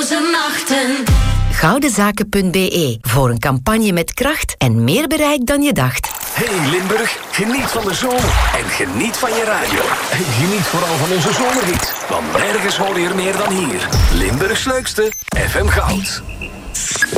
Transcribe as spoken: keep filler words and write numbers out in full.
slapeloze nachten. Goudenzaken punt b e voor een campagne met kracht en meer bereik dan je dacht. Hey Limburg, geniet van de zomer en geniet van je radio. Geniet vooral van onze zomerhit, want nergens hoor je er meer dan hier. Limburgs leukste, F M Goud.